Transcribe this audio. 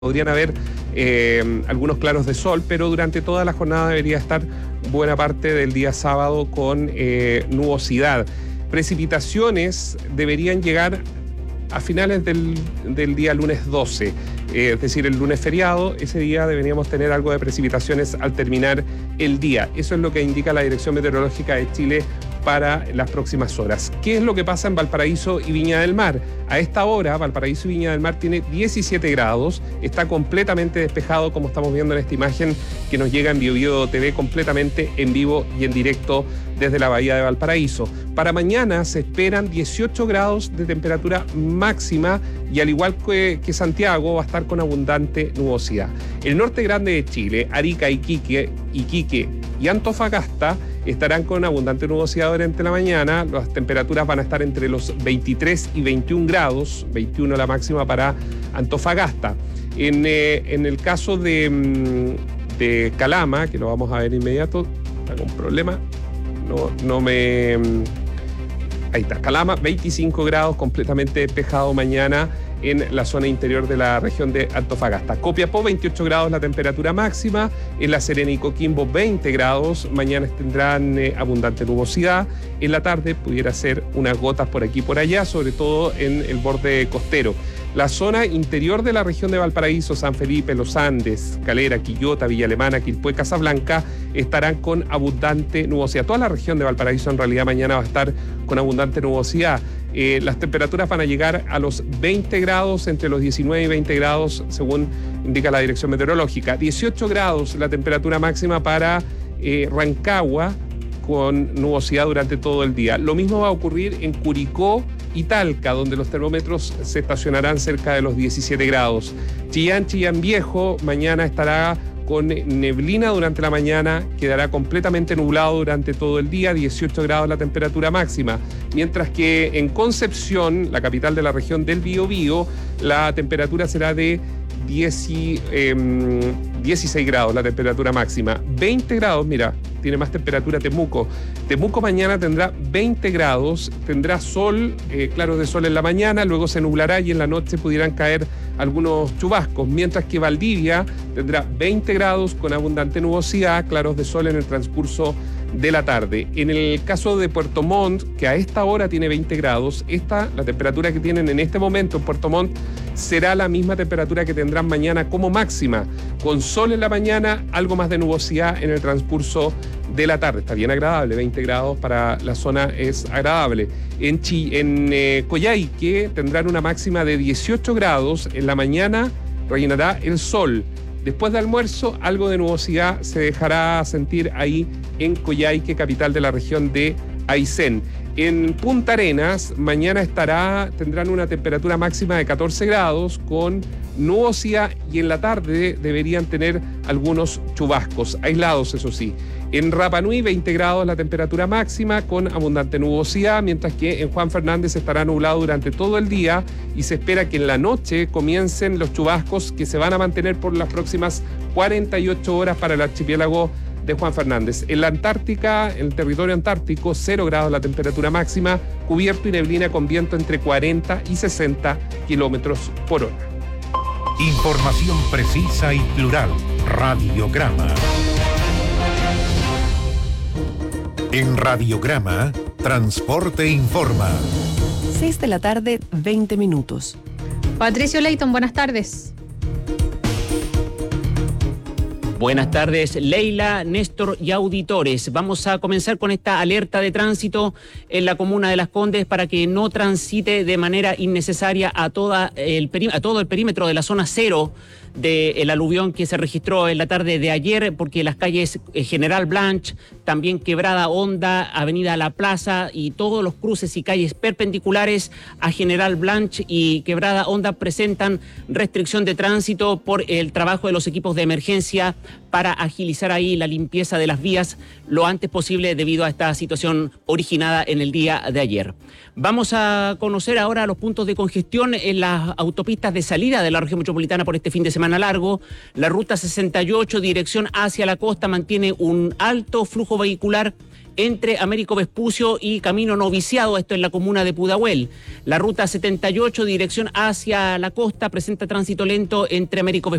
Podrían haber algunos claros de sol, pero durante toda la jornada debería estar buena parte del día sábado con nubosidad. Precipitaciones deberían llegar a finales del día lunes 12, es decir, el lunes feriado. Ese día deberíamos tener algo de precipitaciones al terminar el día. Eso es lo que indica la Dirección Meteorológica de Chile para las próximas horas. ¿Qué es lo que pasa en Valparaíso y Viña del Mar? A esta hora, Valparaíso y Viña del Mar tiene 17 grados, está completamente despejado, como estamos viendo en esta imagen que nos llega en BioBio TV, completamente en vivo y en directo desde la bahía de Valparaíso. Para mañana se esperan 18 grados de temperatura máxima y al igual que Santiago va a estar con abundante nubosidad. El norte grande de Chile, Arica, Iquique y Antofagasta estarán con abundante nubosidad durante la mañana. Las temperaturas van a estar entre los 23 y 21 grados, 21 la máxima para Antofagasta. En el caso de Calama, que lo vamos a ver inmediato, está con problema, ahí está, Calama, 25 grados, completamente despejado mañana en la zona interior de la región de Antofagasta. Copiapó, 28 grados la temperatura máxima. En La Serena y Coquimbo, 20 grados. Mañana tendrán abundante nubosidad. En la tarde pudiera ser unas gotas por aquí y por allá, sobre todo en el borde costero. La zona interior de la región de Valparaíso, San Felipe, Los Andes, Calera, Quillota, Villa Alemana, Quilpué, Casablanca, estarán con abundante nubosidad. Toda la región de Valparaíso en realidad mañana va a estar con abundante nubosidad. Las temperaturas van a llegar a los 20 grados, entre los 19 y 20 grados, según indica la Dirección Meteorológica. 18 grados la temperatura máxima para Rancagua, con nubosidad durante todo el día. Lo mismo va a ocurrir en Curicó y Talca, donde los termómetros se estacionarán cerca de los 17 grados. Chillán Viejo, mañana estará con neblina durante la mañana, quedará completamente nublado durante todo el día, 18 grados la temperatura máxima. Mientras que en Concepción, la capital de la región del Biobío, la temperatura será de 16 grados la temperatura máxima. 20 grados, mira, tiene más temperatura Temuco. Temuco mañana tendrá 20 grados, tendrá sol, claros de sol en la mañana, luego se nublará y en la noche pudieran caer algunos chubascos, mientras que Valdivia tendrá 20 grados con abundante nubosidad, claros de sol en el transcurso de la tarde. En el caso de Puerto Montt, que a esta hora tiene 20 grados, la temperatura que tienen en este momento en Puerto Montt será la misma temperatura que tendrán mañana como máxima, con sol en la mañana, algo más de nubosidad en el transcurso de la tarde. Está bien agradable, 20 grados para la zona es agradable. En Coyhaique tendrán una máxima de 18 grados, en la mañana reinará el sol. Después de almuerzo, algo de nubosidad se dejará sentir ahí en Coyhaique, capital de la región de Aysén. En Punta Arenas, mañana tendrán una temperatura máxima de 14 grados con nubosidad y en la tarde deberían tener algunos chubascos, aislados eso sí. En Rapa Nui, 20 grados la temperatura máxima con abundante nubosidad, mientras que en Juan Fernández estará nublado durante todo el día y se espera que en la noche comiencen los chubascos que se van a mantener por las próximas 48 horas para el archipiélago de Juan Fernández. En la Antártica, en el territorio antártico, 0 grados la temperatura máxima, cubierto y neblina con viento entre 40 y 60 kilómetros por hora. Información precisa y plural. Radiograma. En Radiograma, Transporte Informa. 6 de la tarde, 20 minutos. Patricio Leighton, buenas tardes. Buenas tardes, Leila, Néstor y auditores. Vamos a comenzar con esta alerta de tránsito en la comuna de Las Condes para que no transite de manera innecesaria a todo el perímetro de la zona cero del aluvión que se registró en la tarde de ayer, porque las calles General Blanch, también Quebrada Honda, Avenida La Plaza y todos los cruces y calles perpendiculares a General Blanch y Quebrada Honda presentan restricción de tránsito por el trabajo de los equipos de emergencia para agilizar ahí la limpieza de las vías lo antes posible debido a esta situación originada en el día de ayer. Vamos a conocer ahora los puntos de congestión en las autopistas de salida de la región metropolitana por este fin de semana largo. La ruta 68, dirección hacia la costa, mantiene un alto flujo vehicular entre Américo Vespucio y Camino Noviciado, esto en la comuna de Pudahuel. La ruta 78, dirección hacia la costa, presenta tránsito lento entre Américo Vespucio